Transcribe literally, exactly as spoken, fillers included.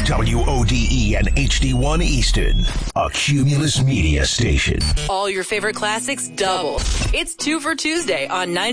W O D E and H D one Easton, a Cumulus Media station. All your favorite classics double. It's two for Tuesday on nine.